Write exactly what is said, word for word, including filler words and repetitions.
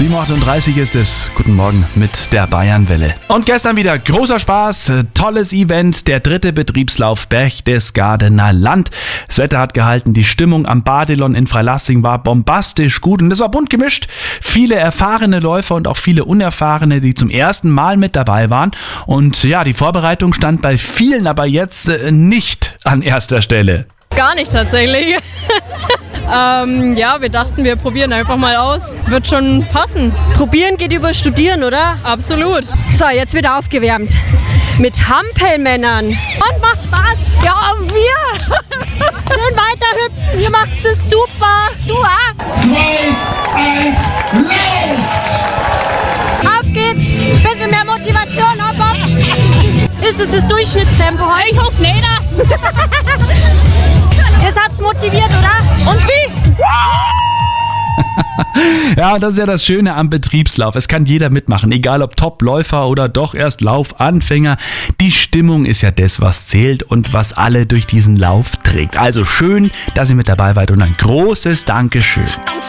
sieben Uhr achtunddreißig ist es. Guten Morgen mit der Bayernwelle. Und gestern wieder großer Spaß, tolles Event, der dritte Betriebslauf Berchtesgadener Land. Das Wetter hat gehalten, die Stimmung am Badelon in Freilassing war bombastisch gut und es war bunt gemischt. Viele erfahrene Läufer und auch viele unerfahrene, die zum ersten Mal mit dabei waren. Und ja, die Vorbereitung stand bei vielen aber jetzt äh, nicht an erster Stelle. Gar nicht tatsächlich. ähm, ja, wir dachten, wir probieren einfach mal aus. Wird schon passen. Probieren geht über Studieren, oder? Absolut. So, jetzt wird aufgewärmt. Mit Hampelmännern. Und macht Spaß. Ja, und wir. Schön weiterhüpfen. Ihr macht's das super. Du auch. zwei, eins, läuft! Auf geht's. Bisschen mehr Motivation, hopp, hopp. Ist es das Durchschnittstempo heute? Ich hoffe nicht. Ihr seid's motiviert, oder? Und wie? Ja, das ist ja das Schöne am Betriebslauf. Es kann jeder mitmachen, egal ob Top-Läufer oder doch erst Laufanfänger. Die Stimmung ist ja das, was zählt und was alle durch diesen Lauf trägt. Also schön, dass ihr mit dabei wart und ein großes Dankeschön.